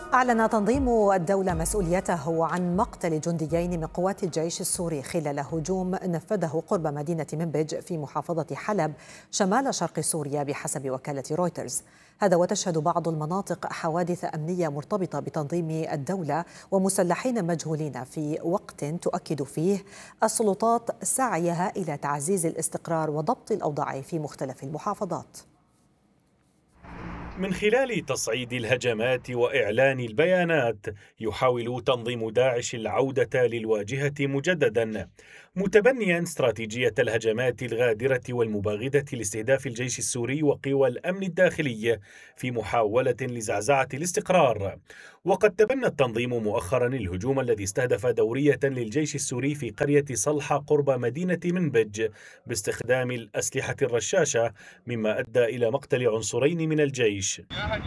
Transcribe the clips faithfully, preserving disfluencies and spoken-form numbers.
أعلن تنظيم الدولة مسؤوليته عن مقتل جنديين من قوات الجيش السوري خلال هجوم نفذه قرب مدينة منبج في محافظة حلب شمال شرق سوريا بحسب وكالة رويترز. هذا وتشهد بعض المناطق حوادث أمنية مرتبطة بتنظيم الدولة ومسلحين مجهولين في وقت تؤكد فيه السلطات سعيها إلى تعزيز الاستقرار وضبط الأوضاع في مختلف المحافظات. من خلال تصعيد الهجمات وإعلان البيانات يحاول تنظيم داعش العودة للواجهة مجددا، متبنيا استراتيجية الهجمات الغادرة والمباغتة لاستهداف الجيش السوري وقوى الأمن الداخلي في محاولة لزعزعة الاستقرار. وقد تبنى التنظيم مؤخرا الهجوم الذي استهدف دورية للجيش السوري في قرية صلحة قرب مدينة منبج باستخدام الأسلحة الرشاشة، مما أدى إلى مقتل عنصرين من الجيش.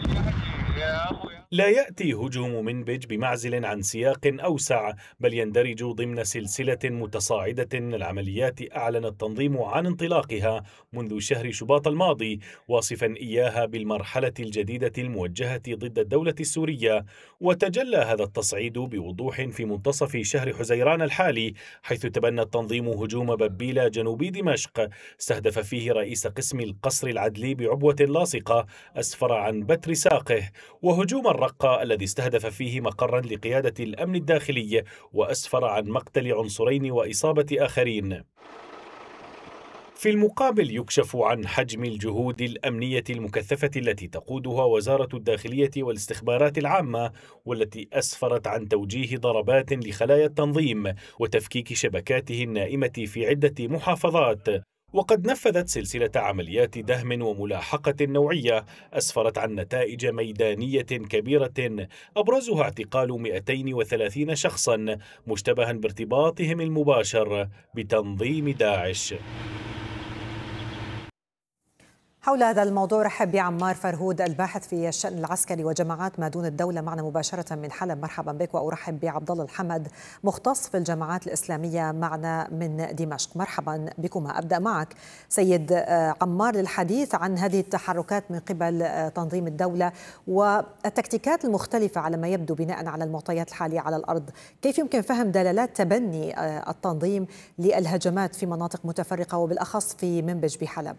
لا يأتي هجوم منبج بمعزل عن سياق أوسع، بل يندرج ضمن سلسلة متصاعدة من العمليات أعلن التنظيم عن انطلاقها منذ شهر شباط الماضي، واصفا إياها بالمرحلة الجديدة الموجهة ضد الدولة السورية. وتجلى هذا التصعيد بوضوح في منتصف شهر حزيران الحالي، حيث تبنى التنظيم هجوم ببيلة جنوب دمشق استهدف فيه رئيس قسم القصر العدلي بعبوة لاصقة أسفر عن بتر ساقه، وهجوم الرقة الذي استهدف فيه مقرا لقيادة الأمن الداخلي وأسفر عن مقتل عنصرين وإصابة آخرين. في المقابل يكشف عن حجم الجهود الأمنية المكثفة التي تقودها وزارة الداخلية والاستخبارات العامة، والتي أسفرت عن توجيه ضربات لخلايا التنظيم وتفكيك شبكاته النائمة في عدة محافظات. وقد نفذت سلسلة عمليات دهم وملاحقة نوعية أسفرت عن نتائج ميدانية كبيرة، أبرزها اعتقال مئتين وثلاثين شخصا مشتبها بارتباطهم المباشر بتنظيم داعش. حول هذا الموضوع رحب بعمار فرهود الباحث في الشأن العسكري وجماعات ما دون الدولة معنا مباشرة من حلب. مرحبا بك. وأرحب بعبد الله الحمد مختص في الجماعات الإسلامية معنا من دمشق. مرحبا بكما. أبدأ معك سيد عمار للحديث عن هذه التحركات من قبل تنظيم الدولة والتكتيكات المختلفة على ما يبدو بناء على المعطيات الحالية على الأرض. كيف يمكن فهم دلالات تبني التنظيم للهجمات في مناطق متفرقة وبالأخص في منبج بحلب؟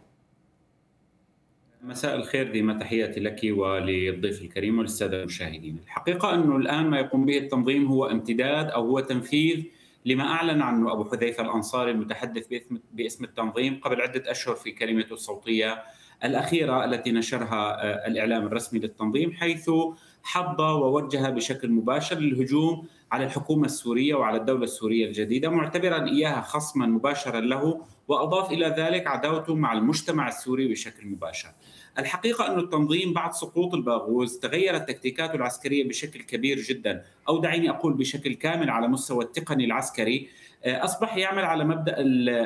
مساء الخير، ديما تحياتي لك وللضيف الكريم وللسادة المشاهدين. الحقيقة أنه الآن ما يقوم به التنظيم هو امتداد أو هو تنفيذ لما أعلن عنه أبو حذيفة الأنصاري المتحدث باسم التنظيم قبل عدة أشهر في كلمته الصوتية الأخيرة التي نشرها الإعلام الرسمي للتنظيم، حيث حض ووجه بشكل مباشر للهجوم على الحكومة السورية وعلى الدولة السورية الجديدة، معتبرا إياها خصما مباشرا له، وأضاف إلى ذلك عداوته مع المجتمع السوري بشكل مباشر. الحقيقة أن التنظيم بعد سقوط الباغوز تغيرت تكتيكاته العسكرية بشكل كبير جدا، أو دعيني أقول بشكل كامل على مستوى التقني العسكري. أصبح يعمل على مبدأ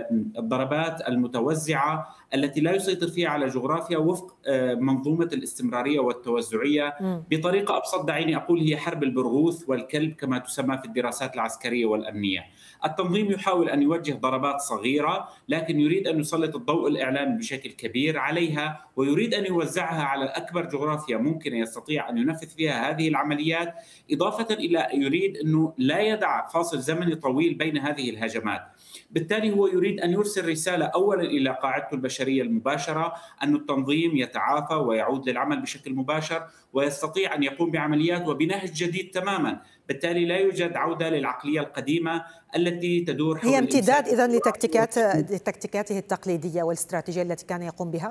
الضربات المتوزعة التي لا يسيطر فيها على جغرافيا وفق منظومة الاستمرارية والتوزعية. بطريقة أبسط دعيني أقول هي حرب البرغوث والكلب كما تسمى في الدراسات العسكرية والأمنية. التنظيم يحاول أن يوجه ضربات صغيرة، لكن يريد أن يسلط الضوء الإعلامي بشكل كبير عليها، ويريد أن يوزعها على أكبر جغرافيا ممكن يستطيع أن ينفذ فيها هذه العمليات، إضافة إلى يريد أنه لا يدع فاصل زمني طويل بين هذه الهجمات. بالتالي هو يريد أن يرسل رسالة أولا إلى قاعدته البشرية المباشرة أن التنظيم يتعافى ويعود للعمل بشكل مباشر ويستطيع أن يقوم بعمليات وبنهج جديد تماما. بالتالي لا يوجد عودة للعقلية القديمة التي تدور حول هي امتداد إذن لتكتيكات لتكتيكاته التقليدية والاستراتيجية التي كان يقوم بها؟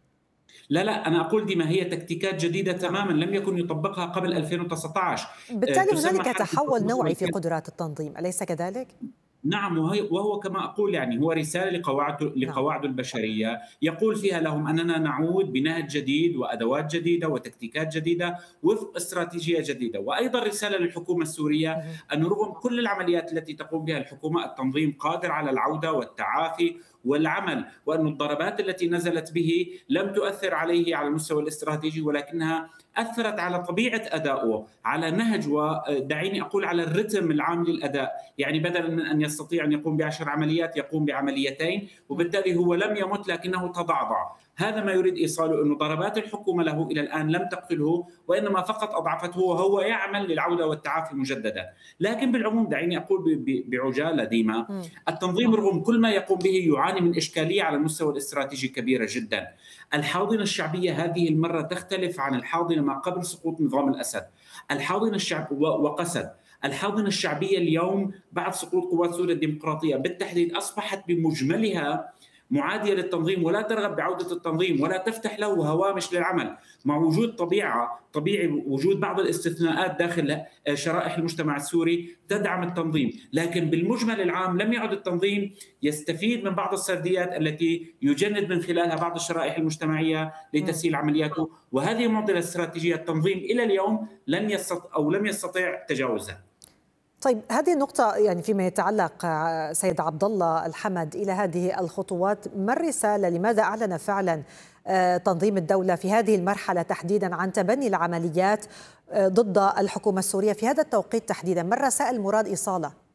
لا لا أنا أقول دي ما هي تكتيكات جديدة تماما لم يكن يطبقها قبل ألفين وتسعة عشر. بالتالي هنالك تحول نوعي في قدرات التنظيم، أليس كذلك؟ نعم، وهو كما أقول يعني هو رسالة لقواعده لقواعده البشرية يقول فيها لهم أننا نعود بنهج جديد وأدوات جديدة وتكتيكات جديدة وفق استراتيجية جديدة. وأيضا رسالة للحكومة السورية أن رغم كل العمليات التي تقوم بها الحكومة التنظيم قادر على العودة والتعافي والعمل، وأن الضربات التي نزلت به لم تؤثر عليه على المستوى الاستراتيجي ولكنها أثرت على طبيعة أدائه، على نهج، ودعيني أقول على الرتم العام للأداء. يعني بدلا من أن يستطيع أن يقوم بعشر عمليات يقوم بعمليتين، وبالتالي هو لم يمت لكنه تضعضع. هذا ما يريد إيصاله، أنه ضربات الحكومة له إلى الآن لم تقتله وإنما فقط أضعفته، وهو يعمل للعودة والتعافي مجددا. لكن بالعموم دعيني أقول بعجالة ديما، التنظيم رغم كل ما يقوم به يعاني من إشكالية على المستوى الاستراتيجي كبيرة جدا. الحاضنة الشعبية هذه المرة تختلف عن الحاضنة ما قبل سقوط نظام الأسد. الحاضنة الشعب وقسد الحاضنة الشعبية اليوم بعد سقوط قوات سوريا الديمقراطية بالتحديد أصبحت بمجملها معادية للتنظيم، ولا ترغب بعودة التنظيم ولا تفتح له هوامش للعمل، مع وجود طبيعة طبيعي وجود بعض الاستثناءات داخل شرائح المجتمع السوري تدعم التنظيم. لكن بالمجمل العام لم يعد التنظيم يستفيد من بعض السرديات التي يجند من خلالها بعض الشرائح المجتمعية لتسهيل عملياته، وهذه معضلة استراتيجية التنظيم إلى اليوم لن يستطيع أو لم يستطيع تجاوزها. طيب، هذه النقطة يعني فيما يتعلق سيد عبد الله الحمد إلى هذه الخطوات، ما الرسالة؟ لماذا أعلن فعلا تنظيم الدولة في هذه المرحلة تحديدا عن تبني العمليات ضد الحكومة السورية في هذا التوقيت تحديدا؟ ما الرسائل المراد إيصالها؟